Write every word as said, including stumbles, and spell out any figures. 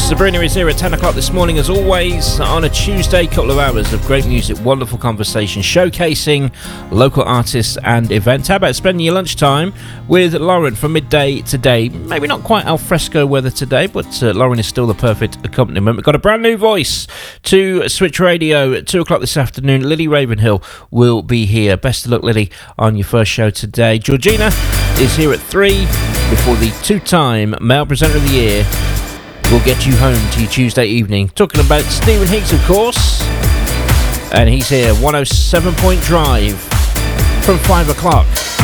Sabrina is here at ten o'clock this morning, as always, on a Tuesday. Couple of hours of great music, wonderful conversation, showcasing local artists and events. How about spending your lunchtime with Lauren from midday today? Maybe not quite al fresco weather today, but uh, Lauren is still the perfect accompaniment. We've got a brand new voice to Switch Radio at two o'clock this afternoon. Lily Ravenhill will be here. Best of luck, Lily, on your first show today. Georgina is here at three before the two-time Male Presenter of the Year will get you home to your Tuesday evening. Talking about Stephen Higgs, of course. And he's here, one oh seven Point Drive, from five o'clock.